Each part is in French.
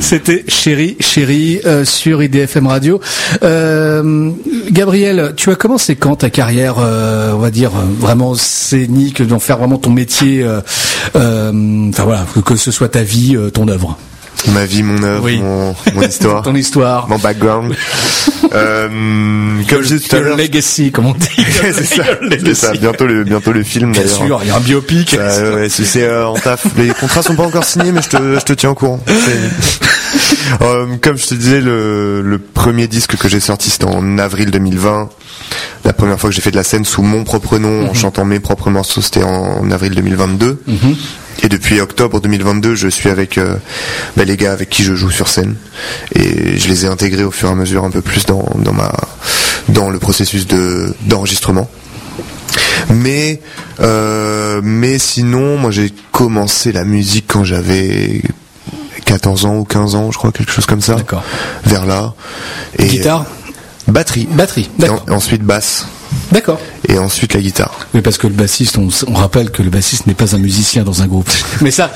C'était Chérie sur IDFM Radio. Gabriel, tu as commencé quand ta carrière, on va dire vraiment scénique, d'en faire vraiment ton métier, enfin voilà, que ce soit ta vie, ton œuvre. Ma vie, mon œuvre, oui. mon histoire. Ton histoire. Mon background. Comme je disais tout à l'heure. Legacy, comme on dit. c'est ça. Bientôt le film, bien d'ailleurs. Bien sûr, il y a un biopic. Ouais, c'est en taf. Les contrats sont pas encore signés, mais je te tiens au courant. Comme je te disais, le premier disque que j'ai sorti, c'était en avril 2020. La première fois que j'ai fait de la scène sous mon propre nom, en chantant mes propres morceaux, c'était en avril 2022. Et depuis octobre 2022, je suis avec les gars avec qui je joue sur scène, et je les ai intégrés au fur et à mesure un peu plus dans le processus d'enregistrement. Mais sinon, moi j'ai commencé la musique quand j'avais 14 ans ou 15 ans, je crois, quelque chose comme ça. D'accord. Vers là. Et guitare, batterie, d'accord. Et ensuite basse. D'accord. Et ensuite la guitare. Oui, parce que le bassiste, on rappelle que le bassiste n'est pas un musicien dans un groupe. Mais ça.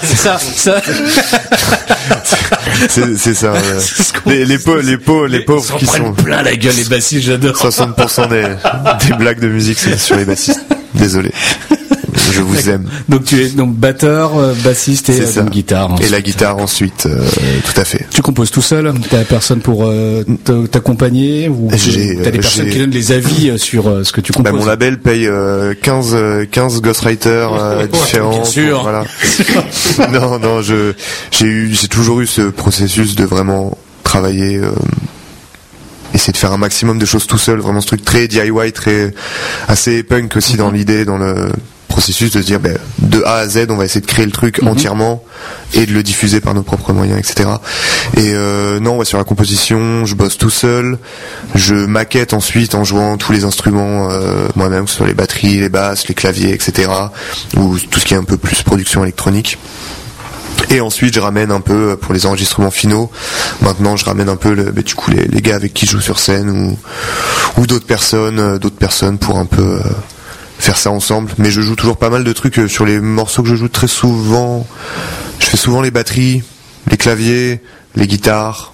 c'est ça. Les pauvres qui sont plein la gueule, les bassistes, j'adore. 60% des blagues de musique, c'est sur les bassistes. Désolé. Je vous aime. Donc tu es batteur, bassiste et guitare. Ensuite. Et la guitare ensuite, tout à fait. Tu composes tout seul? T'as personne pour t'accompagner, ou t'as des personnes qui donnent les avis sur ce que tu composes? Mon label paye 15 ghostwriters différents. Bien sûr. Voilà. non, j'ai toujours eu ce processus de vraiment travailler. Essayer de faire un maximum de choses tout seul, vraiment ce truc très DIY, assez punk aussi dans l'idée, dans le processus de se dire de A à Z on va essayer de créer le truc entièrement et de le diffuser par nos propres moyens, etc. Et sur la composition je bosse tout seul, je maquette ensuite en jouant tous les instruments moi-même, que ce soit les batteries, les basses, les claviers, etc. ou tout ce qui est un peu plus production électronique. Et ensuite je ramène un peu pour les enregistrements finaux. Maintenant je ramène un peu les gars avec qui je joue sur scène ou d'autres personnes pour un peu faire ça ensemble. Mais je joue toujours pas mal de trucs sur les morceaux que je joue très souvent. Je fais souvent les batteries, les claviers, les guitares,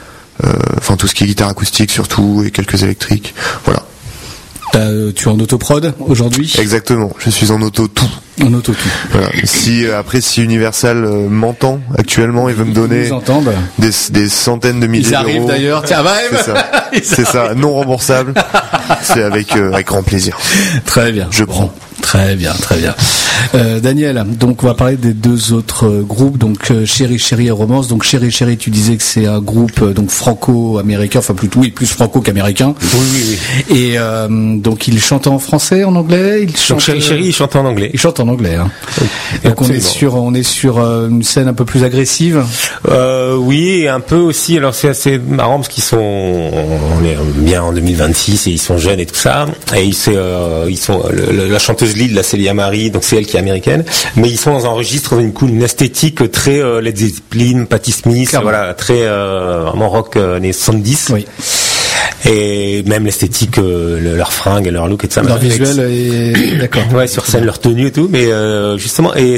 tout ce qui est guitare acoustique surtout, et quelques électriques. Voilà. Tu es en autoprod aujourd'hui? Exactement, je suis en auto tout. En auto tout. Voilà. Si Universal m'entend actuellement, il veut me donner des centaines de milliers d'euros. Ils arrivent d'ailleurs. Tiens, c'est ça, non remboursable. C'est avec grand plaisir. Très bien. Je prends. Très bien. Daniel, donc on va parler des deux autres groupes, donc Chérie et Romance. Donc Chérie, tu disais que c'est un groupe donc franco-américain, enfin plutôt plus franco qu'américain. Oui. Et donc ils chantent en français, en anglais. Donc Chérie, ils chantent en anglais. Ils chantent en anglais. Hein. Donc on est sur une scène un peu plus agressive. Oui, un peu aussi. Alors c'est assez marrant parce on est bien en 2026 et ils sont jeunes et tout ça. Et ils sont la chanteuse lead, là, c'est Lia Marie, donc c'est elle qui est américaine, mais ils sont dans un registre une esthétique très Led Zeppelin, Patti Smith, clairement. Voilà, très vraiment rock années 70. Oui. Et même l'esthétique, leurs fringues, leur look et tout ça. Leur visuel est d'accord. Ouais, sur scène, leur tenue et tout, mais justement, et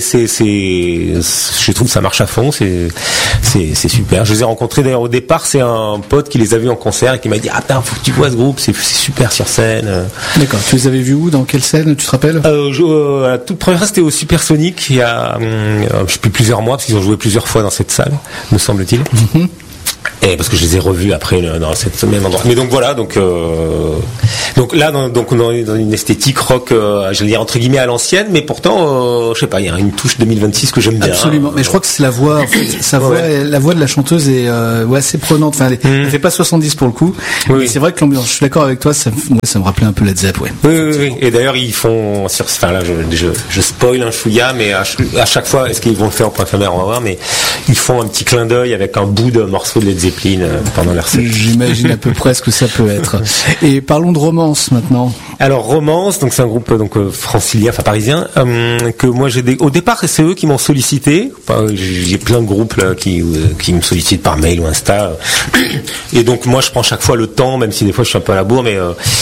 je trouve que ça marche à fond, c'est super. Je les ai rencontrés d'ailleurs au départ, c'est un pote qui les a vus en concert et qui m'a dit faut que tu vois ce groupe, c'est super sur scène. D'accord. Tu les avais vus où, dans quelle scène, tu te rappelles? La toute première, c'était au Supersonic, il y a je sais plus, plusieurs mois, parce qu'ils ont joué plusieurs fois dans cette salle, me semble-t-il. Et parce que je les ai revus après dans cette même endroit. Mais donc voilà, donc là, donc on est dans une esthétique rock, je vais dire entre guillemets à l'ancienne, mais pourtant, je sais pas, il y a une touche 2026 que j'aime bien. Absolument. Mais je crois que c'est la voix, en fait, la voix de la chanteuse est assez prenante. Enfin, elle fait pas 70 pour le coup. Oui. Mais c'est vrai que l'ambiance, je suis d'accord avec toi, ça me rappelait un peu Led Zepp, ouais. Oui. Et d'ailleurs, ils font là, je spoil un chouïa, mais à chaque fois, est-ce qu'ils vont le faire au point éphémère, on va voir, mais ils font un petit clin d'œil avec un bout de morceau de Led Zeppelin pendant leur set. J'imagine à peu près ce que ça peut être. Et parlons de Romance maintenant. Alors Romance, donc c'est un groupe francilien, enfin parisien, que moi au départ c'est eux qui m'ont sollicité. Enfin, j'ai plein de groupes là qui me sollicitent par mail ou Insta. Et donc moi je prends chaque fois le temps, même si des fois je suis un peu à la bourre, mais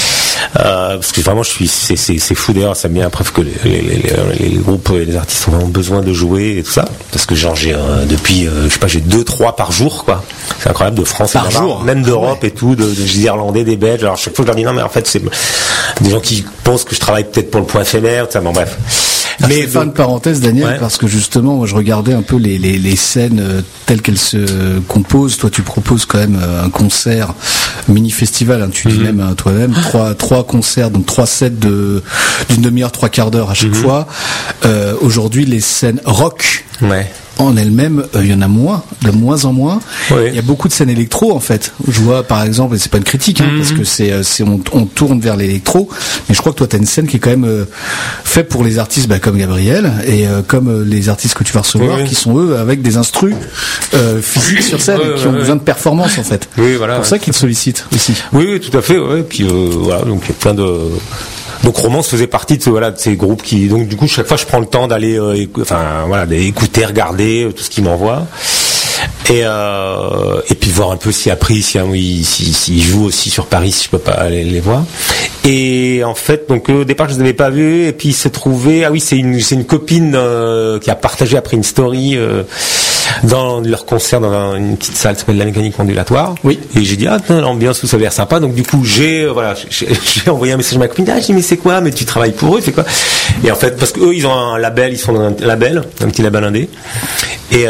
parce que vraiment c'est fou d'ailleurs, ça me met à preuve que les groupes et les artistes ont vraiment besoin de jouer et tout ça, parce que genre j'ai depuis j'ai 2-3 par jour quoi. C'est incroyable, de France par jour, même d'Europe et tout, des Irlandais, des Belges. Alors chaque fois je leur dis non mais en fait c'est des gens qui pensent que je travaille peut-être pour le Point éphémère, tout ça, bon bref. Mais je vais faire une parenthèse, Daniel, parce que justement, moi, je regardais un peu les scènes telles qu'elles se composent. Toi, tu proposes quand même un concert mini-festival, hein, tu dis même toi-même, trois concerts, donc 3 sets d'une demi-heure, 3 quarts d'heure à chaque fois. Aujourd'hui, les scènes rock. Ouais. En elle-même, il y en a de moins en moins. Oui. Il y a beaucoup de scènes électro en fait. Je vois par exemple, et c'est pas une critique, hein, parce que on tourne vers l'électro, mais je crois que toi t'as une scène qui est quand même faite pour les artistes comme Gabriel et comme les artistes que tu vas recevoir, qui sont eux avec des instrus physiques sur scène, qui ont besoin de performance en fait. Oui, voilà. C'est pour ça qu'ils te sollicitent aussi. Oui, tout à fait. Ouais. Puis voilà, donc il y a plein de. Donc Romance faisait partie de ces groupes qui, donc du coup chaque fois je prends le temps d'aller d'écouter, regarder tout ce qu'ils m'envoient et puis voir un peu s'il a pris, s'ils jouent aussi sur Paris, si je peux pas aller les voir. Et en fait donc au départ je les avais pas vus et puis il s'est trouvé c'est une copine qui a partagé après une story dans leur concert dans une petite salle qui s'appelle la mécanique ondulatoire. Oui. Et j'ai dit l'ambiance tout ça a l'air sympa, donc du coup j'ai envoyé un message à ma copine, j'ai dit mais c'est quoi, mais tu travailles pour eux, c'est quoi? Et en fait parce que eux ils ont un label, ils sont dans un petit label indé et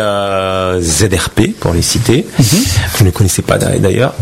ZRP pour les citer. Je ne connaissais pas d'ailleurs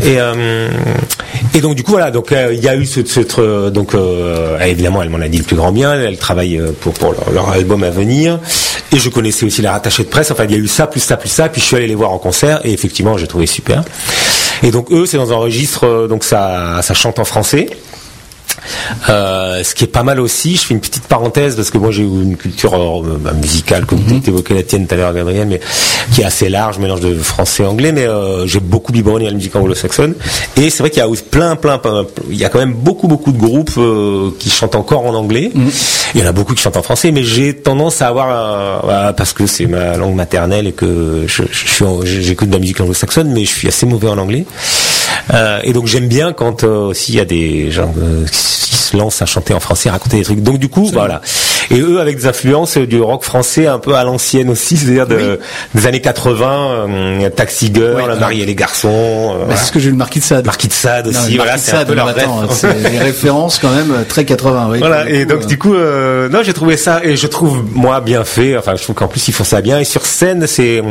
et donc du coup voilà, donc il y a eu évidemment elle m'en a dit le plus grand bien, elle travaille pour leur album à venir et je connaissais aussi la rattachée de presse, enfin il y a eu ça, puis je suis allé les voir en concert et effectivement j'ai trouvé super. Et donc eux c'est dans un registre, donc ça chante en français. Ce qui est pas mal aussi, je fais une petite parenthèse parce que moi j'ai une culture musicale comme tu évoquais la tienne tout à l'heure Gabriel, mais qui est assez large, mélange de français et anglais, mais j'ai beaucoup biberonné à la musique anglo-saxonne et c'est vrai qu'il y a plein il y a quand même beaucoup de groupes qui chantent encore en anglais. Il y en a beaucoup qui chantent en français, mais j'ai tendance à avoir parce que c'est ma langue maternelle et que j'écoute de la musique anglo-saxonne, mais je suis assez mauvais en anglais. Et donc j'aime bien quand aussi il y a des gens qui se lancent à chanter en français, à raconter des trucs. Donc du coup, voilà. Et eux avec des influences du rock français un peu à l'ancienne aussi, c'est-à-dire des années 80, Taxi Girl, Marie et les garçons. C'est ce que j'ai eu le Marquis de Sade. Marquis de Sade aussi, voilà, c'est un peu leur rêve. C'est des références quand même très 80. Oui, voilà. Et donc du coup, j'ai trouvé ça et je trouve moi bien fait. Enfin, je trouve qu'en plus ils font ça bien et sur scène c'est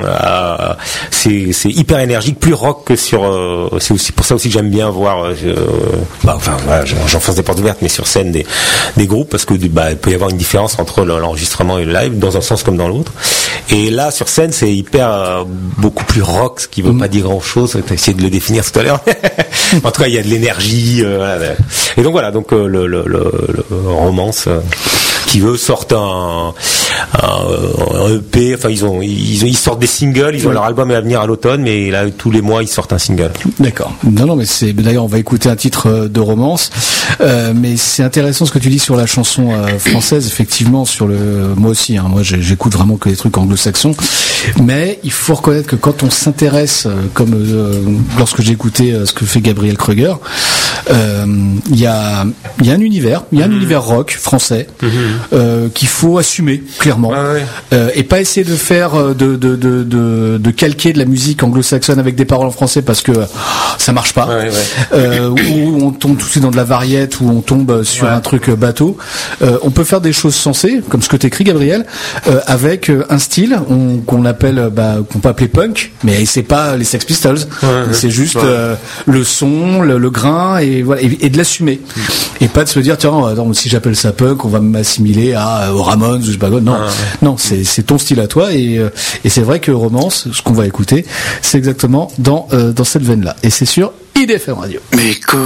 hyper énergique, plus rock que sur. C'est aussi pour ça aussi que j'aime bien voir. J'enfonce des portes ouvertes, mais sur scène des groupes parce que il peut y avoir une différence entre l'enregistrement et le live dans un sens comme dans l'autre. Et là sur scène c'est hyper beaucoup plus rock, ce qui veut pas dire grand chose. T'as essayé de le définir tout à l'heure. En tout cas il y a de l'énergie. Et donc voilà, donc le Romance qui eux sortent un EP, enfin ils sortent des singles, ils ont leur album à venir à l'automne, mais là tous les mois ils sortent un single. D'accord. Non mais c'est d'ailleurs on va écouter un titre de Romance, mais c'est intéressant ce que tu dis sur la chanson française, effectivement moi aussi, moi j'écoute vraiment que des trucs anglo-saxons, mais il faut reconnaître que quand on s'intéresse, comme lorsque j'ai écouté ce que fait Gabriel Kruger, il y a un univers, rock français qu'il faut assumer clairement, et pas essayer de faire de calquer de la musique anglo-saxonne avec des paroles en français parce que ça marche pas, où on tombe tout de suite dans de la variette, où on tombe sur un truc bateau. On peut faire des choses sensées comme ce que t'écris Gabriel, avec un style qu'on appelle qu'on peut appeler punk, mais c'est pas les Sex Pistols, c'est juste le son, le grain et voilà, et de l'assumer, et pas de se dire tiens si j'appelle ça punk on va m'assimiler aux Ramones ou je sais pas quoi. Non, c'est ton style à toi, et c'est vrai que Romance, ce qu'on va écouter, c'est exactement dans cette veine là, et c'est sur IDFM Radio. Mais